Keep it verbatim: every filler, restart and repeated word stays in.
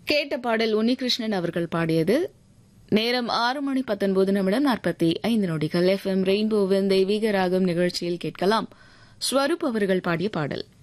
கேட்ட பாடல் உன்னிகிருஷ்ணன் அவர்கள் பாடியது. நேரம் ஆறு மணி பத்தொன்பது நிமிடம் நாற்பத்தி ஐந்து நொடிகள். எஃப் எம் ரெயின்போவின் தெய்வீக ராகம் நிகழ்ச்சியில் கேட்கலாம் ஸ்வரூப் அவர்கள் பாடிய பாடல்.